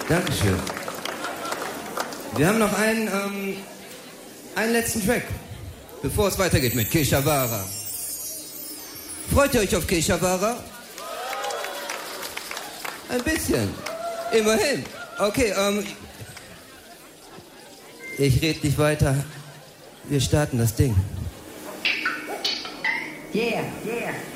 Dankeschön. Wir haben noch einen letzten Track, bevor es weitergeht mit Keshavara. Freut ihr euch auf Keshavara? Ein bisschen. Immerhin. Okay, ich red nicht weiter. Wir starten das Ding. Yeah, yeah.